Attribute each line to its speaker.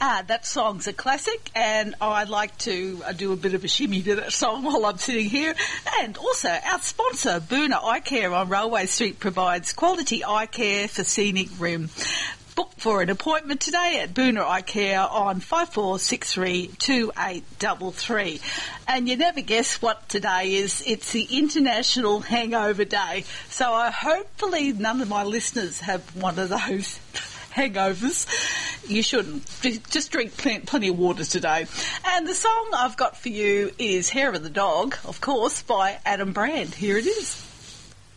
Speaker 1: That song's a classic, and I'd like to do a bit of a shimmy to that song while I'm sitting here. And also, our sponsor, Boona Eye Care on Railway Street, provides quality eye care for scenic rim. Book for an appointment today at Boona Eye Care on 54632833. And you never guess what today is. It's the International Hangover Day. So hopefully none of my listeners have one of those hangovers. You shouldn't. Just drink plenty of water today. And the song I've got for you is Hair of the Dog, of course, by Adam Brand. Here it is.